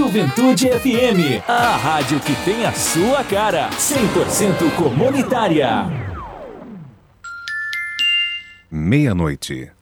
Juventude FM, a rádio que tem a sua cara, 100% comunitária. Meia-noite